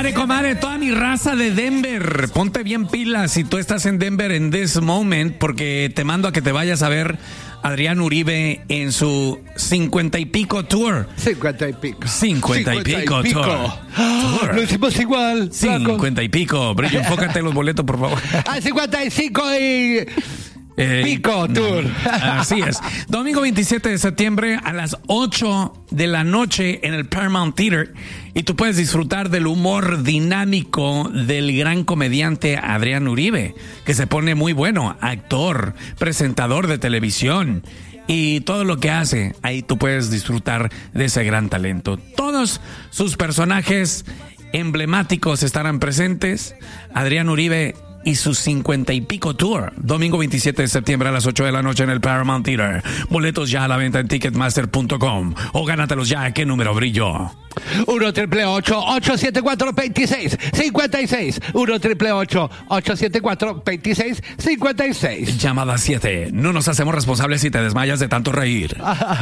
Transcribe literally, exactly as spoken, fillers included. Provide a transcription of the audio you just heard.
Comadre, comadre, toda mi raza de Denver, ponte bien pilas si tú estás en Denver en this moment, porque te mando a que te vayas a ver Adrián Uribe en su cincuenta y pico tour. Cincuenta y pico. Cincuenta y pico, pico. tour. tour. Lo hicimos igual. Cincuenta y pico. Brillo, enfócate en los boletos, por favor. Ah, cincuenta y cinco y... Eh, Pico Tour. No, así es. Domingo veintisiete de septiembre a las ocho de la noche en el Paramount Theater. Y tú puedes disfrutar del humor dinámico del gran comediante Adrián Uribe, que se pone muy bueno. Actor, presentador de televisión y todo lo que hace. Ahí tú puedes disfrutar de ese gran talento. Todos sus personajes emblemáticos estarán presentes. Adrián Uribe y su cincuenta y pico tour. Domingo veintisiete de septiembre a las ocho de la noche en el Paramount Theater. Boletos ya a la venta en ticketmaster punto com o gánatelos ya. ¿Qué número, Brillo? uno triple ocho, ocho siete cuatro, veintiséis cincuenta y seis. uno triple ocho, ocho siete cuatro, veintiséis cincuenta y seis. Llamada siete. No nos hacemos responsables si te desmayas de tanto reír.